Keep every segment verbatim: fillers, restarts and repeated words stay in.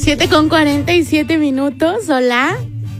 siete con cuarenta y siete minutos. Hola.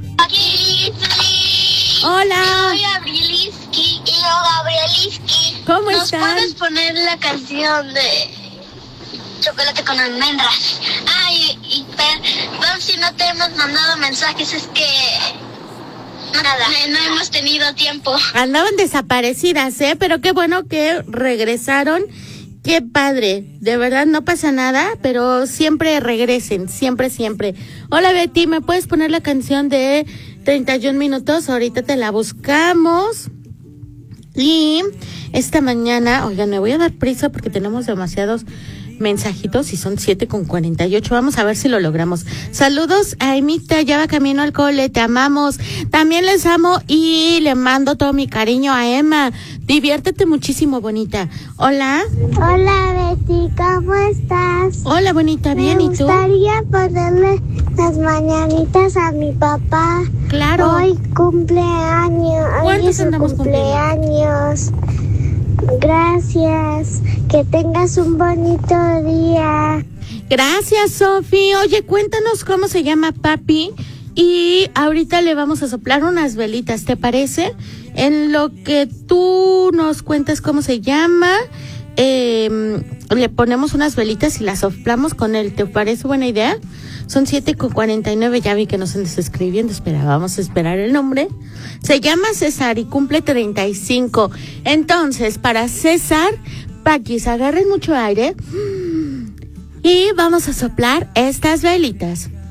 Hola. Soy Gabrieliski y yo Gabrieliski. ¿Cómo ¿Nos están? puedes poner la canción de Chocolate con almendras? Ay, y, y perdón si no te hemos mandado mensajes, es que nada, no hemos tenido tiempo. Andaban desaparecidas, ¿eh? Pero qué bueno que regresaron. Qué padre. De verdad, no pasa nada, pero siempre regresen. Siempre, siempre. Hola, Betty, ¿me puedes poner la canción de treinta y un minutos? Ahorita te la buscamos. Y esta mañana, oigan, me voy a dar prisa porque tenemos demasiados mensajitos y son siete con cuarenta y ocho. Vamos a ver si lo logramos. Saludos a Emita, ya va camino al cole, te amamos. También les amo y le mando todo mi cariño a Emma. Diviértete muchísimo, bonita. Hola. Hola, Betty, ¿cómo estás? Hola, bonita, bien, Me ¿y tú? Me gustaría ponerle las mañanitas a mi papá. Claro. Hoy cumpleaños. Hoy ¿Cuántos es su andamos cumpleaños. Gracias. Que tengas un bonito día. Gracias, Sofi. Oye, cuéntanos cómo se llama papi y ahorita le vamos a soplar unas velitas, ¿te parece? En lo que tú nos cuentas cómo se llama, eh, le ponemos unas velitas y las soplamos con él. ¿Te parece buena idea? Son siete con cuarenta y nueve, ya vi que nos andas escribiendo. Espera, vamos a esperar el nombre. Se llama César y cumple treinta y cinco. Entonces, para César, Paquis, agarren mucho aire y vamos a soplar estas velitas.